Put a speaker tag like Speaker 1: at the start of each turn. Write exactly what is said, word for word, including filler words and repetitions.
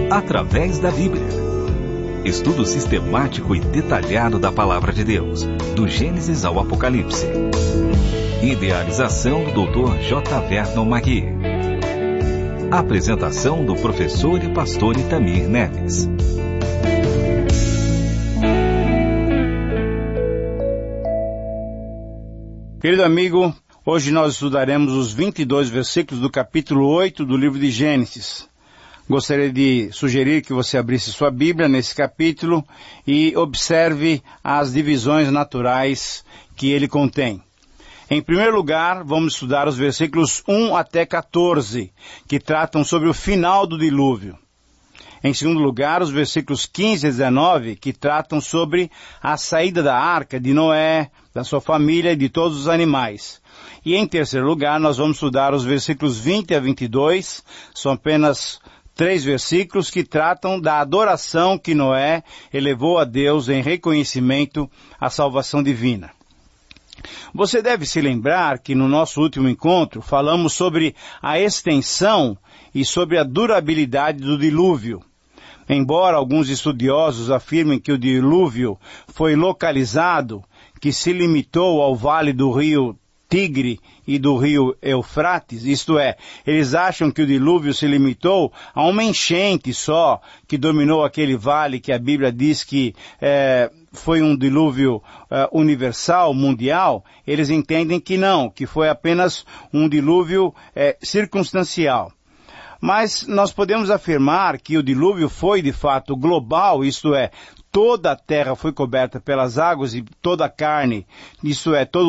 Speaker 1: através da Bíblia. Estudo sistemático e detalhado da Palavra de Deus, do Gênesis ao Apocalipse. Idealização do doutor J. Vernon Magui. Apresentação do professor e pastor Itamir Neves.
Speaker 2: Querido amigo, hoje nós estudaremos os vinte e dois versículos do capítulo oito do livro de Gênesis. Gostaria de sugerir que você abrisse sua Bíblia nesse capítulo e observe as divisões naturais que ele contém. Em primeiro lugar, vamos estudar os versículos um até quatorze, que tratam sobre o final do dilúvio. Em segundo lugar, os versículos quinze a dezenove, que tratam sobre a saída da arca de Noé, da sua família e de todos os animais. E em terceiro lugar, nós vamos estudar os versículos vinte a vinte e dois, são apenas três versículos que tratam da adoração que Noé elevou a Deus em reconhecimento à salvação divina. Você deve se lembrar que no nosso último encontro falamos sobre a extensão e sobre a durabilidade do dilúvio. Embora alguns estudiosos afirmem que o dilúvio foi localizado, que se limitou ao vale do rio Tigre e do rio Eufrates, isto é, eles acham que o dilúvio se limitou a uma enchente só, que dominou aquele vale que a Bíblia diz que é, foi um dilúvio é, universal, mundial. Eles entendem que não, que foi apenas um dilúvio é, circunstancial. Mas nós podemos afirmar que o dilúvio foi de fato global, isto é, toda a terra foi coberta pelas águas e toda a carne, isto é, todo